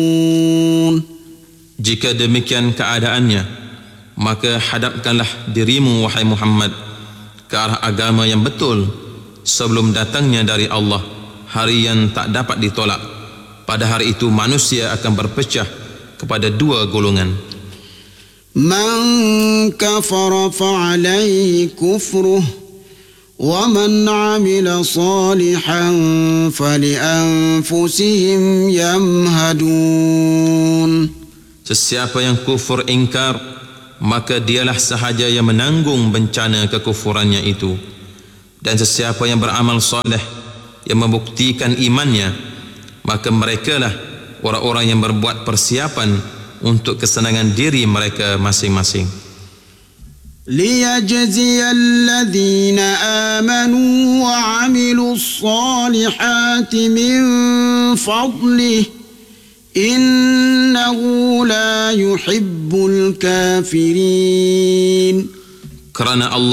Jika demikian keadaannya, maka hadapkanlah dirimu wahai Muhammad ke arah agama yang betul sebelum datangnya dari Allah hari yang tak dapat ditolak. Pada hari itu manusia akan berpecah kepada dua golongan. Man kafara fa'alaihi kufruh wa man 'amila salihan falianfusihim yamhadun. Sesiapa yang kufur ingkar, maka dialah sahaja yang menanggung bencana kekufurannya itu. Dan sesiapa yang beramal soleh yang membuktikan imannya, maka merekalah orang-orang yang berbuat persiapan untuk kesenangan diri mereka masing-masing. لِيَجْزِيَ الَّذِينَ آمَنُوا وَعَمِلُوا الصَّالِحَاتِ مِنْ فَضْلِهِ إِنَّهُ لَا يُحِبُّ الْكَافِرِينَ. Kerana Allah